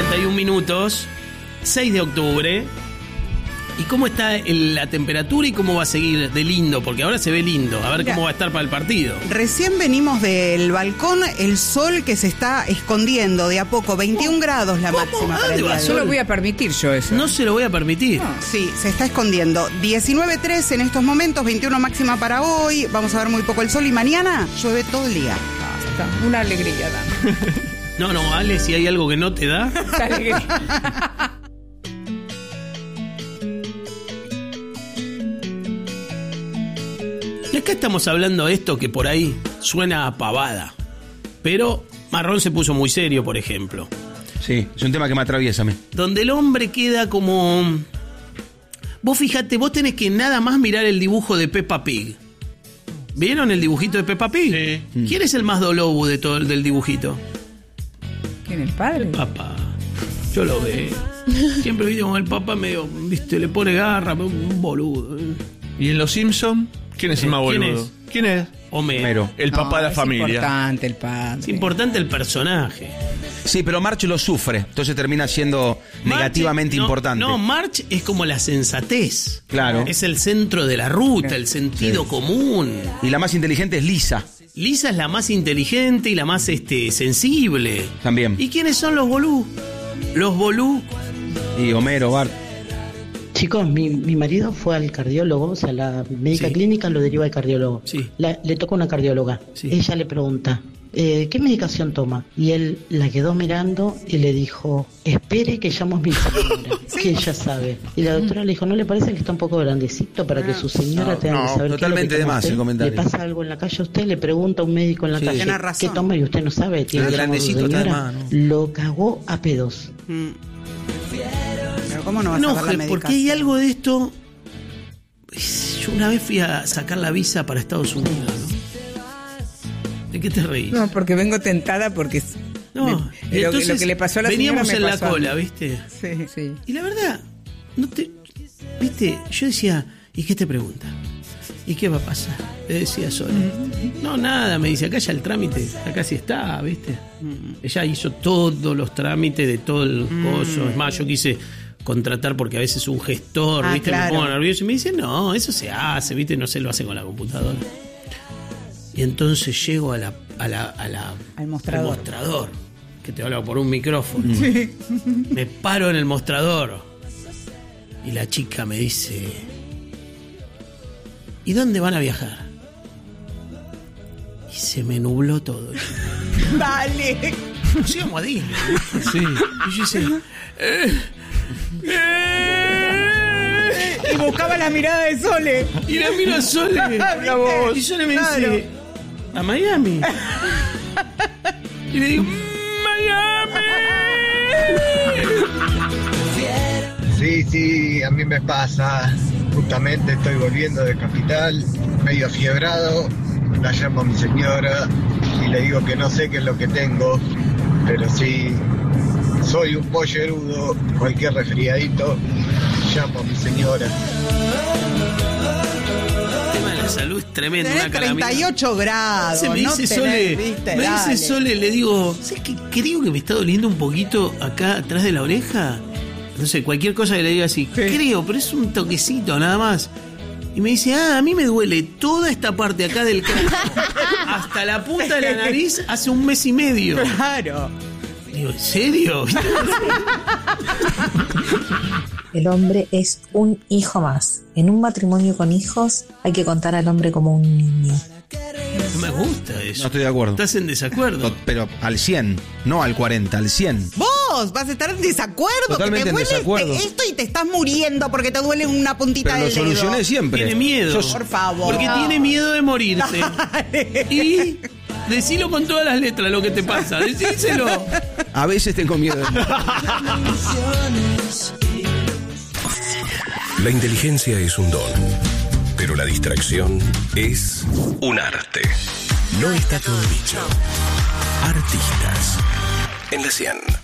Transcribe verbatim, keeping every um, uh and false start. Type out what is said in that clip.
cuarenta y un minutos, seis de octubre. ¿Y cómo está el, la temperatura y cómo va a seguir de lindo? Porque ahora se ve lindo. A ver Mira, cómo va a estar para el partido. Recién venimos del balcón, el sol que se está escondiendo de a poco, veintiún grados la ¿Cómo? máxima. ¿A Para el dónde va? día de No hoy. lo voy a permitir yo eso. No se lo voy a permitir. No. Sí, se está escondiendo. diecinueve tres en estos momentos, veintiuno máxima para hoy. Vamos a ver muy poco el sol y mañana llueve todo el día. Basta, una alegría, Dan. No, no, Ale, si hay algo que no te da. Esa alegría. Y acá estamos hablando de esto que por ahí suena a pavada. Pero Marrón se puso muy serio, por ejemplo. Sí, es un tema que me atraviesa a mí. Donde el hombre queda como... Vos fíjate, vos tenés que nada más mirar el dibujo de Peppa Pig. ¿Vieron el dibujito de Peppa Pig? Sí. ¿Quién es el más dolobu de todo el del dibujito? ¿Quién, el padre? Papá. Yo lo veo. Siempre vi como el papá medio, viste, le pone garra, un boludo. ¿Y en Los Simpsons? ¿Quién es el más ¿Quién boludo? es? ¿Quién es? Homero. Homero. El papá No, de la es familia. importante el padre. Es importante el personaje. Sí, pero March lo sufre, entonces termina siendo negativamente March, no, importante. No, March es como la sensatez. Claro. Es el centro de la ruta, el sentido Sí. común. Y la más inteligente es Lisa, Lisa es la más inteligente y la más este, sensible. también. ¿Y quiénes son los bolú? Los bolú. Y Homero, Bart. Chicos, mi, mi marido fue al cardiólogo, o sea, la médica Sí. clínica lo deriva al cardiólogo. Sí. La- le toca una cardióloga. Sí. Ella le pregunta, eh, ¿qué medicación toma? Y él la quedó mirando y le dijo, espere que llamo a mi señora, que ella sabe. Y la doctora le dijo, ¿no le parece que está un poco grandecito para que su señora No, tenga no, que saber totalmente qué es lo que de toma más usted? el comentario. ¿Le pasa algo en la calle a usted? Le pregunta a un médico en la Sí. calle, Tiene razón. ¿qué toma y usted no sabe? ¿Tiene El que llamar a su grandecito está de señora? más, ¿no? Lo cagó a pedos. Mm. Pero ¿cómo no vas a ver la Enoje, medicación? porque hay algo de esto. Yo una vez fui a sacar la visa para Estados Unidos, ¿no? ¿De qué te reís? No, porque vengo tentada porque... No, me- lo, entonces lo que le pasó a la veníamos señora me en la pasó a mí. cola, ¿viste? Sí, sí. Y la verdad, no te, viste, yo decía, ¿y qué te pregunta? ¿Y qué va a pasar? Le decía Sole. No, nada, me dice, acá ya el trámite, acá sí está, ¿viste? Ella hizo todos los trámites de todo el coso. Es más, yo quise contratar porque a veces un gestor, Ah, ¿viste? claro. Me pongo nervioso y me dice, no, eso se hace, ¿viste? No se lo hace con la computadora. Y entonces llego a la, a la, a la Al mostrador. al mostrador, que te habla por un micrófono. Me paro en el mostrador y la chica me dice, ¿y dónde van a viajar? Y se me nubló todo. Dale. Nos íbamos a Disney. Sí. Y yo decía, eh, eh, Y buscaba la mirada de Sole. y la miro a Sole. Mira vos. Y Sole me Claro. dice, ¿a Miami? Y le digo, ¡Miami! Sí, sí, a mí me pasa. Justamente estoy volviendo de Capital, medio afiebrado. La llamo a mi señora y le digo que no sé qué es lo que tengo, pero sí, soy un pollerudo. Cualquier resfriadito, llamo a mi señora. El tema de la salud es tremendo, Tenés una calamidad. treinta y ocho grados. Se me no dice tenés, Sole, viste, me dale. dice Sole, le digo, ¿sabes qué? Creo que me está doliendo un poquito acá atrás de la oreja. No sé, cualquier cosa que le diga así, creo, pero es un toquecito nada más. Y me dice, ah, a mí me duele toda esta parte acá del cráneo hasta la punta de la nariz hace un mes y medio. Claro. Digo, ¿en serio? El hombre es un hijo más. En un matrimonio con hijos hay que contar al hombre como un niño. No me gusta eso. No estoy de acuerdo. ¿Estás en desacuerdo? No, pero al cien, no al cuarenta, al cien. Vos vas a estar en desacuerdo. Totalmente que te en duele desacuerdo. este- esto y te estás muriendo porque te duele una puntita Pero lo del dedo. solucioné siempre. Tiene miedo. Sos- Por favor. Porque No. tiene miedo de morirse. Y decilo con todas las letras lo que te pasa. Decíselo. A veces tengo miedo. de- La inteligencia es un don, pero la distracción es un arte. No está todo dicho. Artistas en la cien.